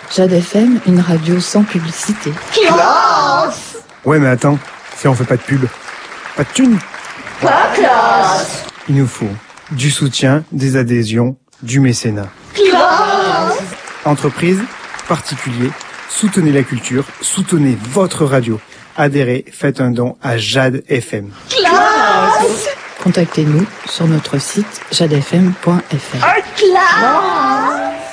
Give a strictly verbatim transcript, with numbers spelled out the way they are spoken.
Jade F M, une radio sans publicité. Classe! Ouais, mais attends, si on fait pas de pub, pas de thunes. Pas classe! Il nous faut du soutien, des adhésions, du mécénat. Classe! Entreprises, particuliers, soutenez la culture, soutenez votre radio. Adhérez, faites un don à Jade F M. Classe! Contactez-nous sur notre site jade f m point f r. Classe!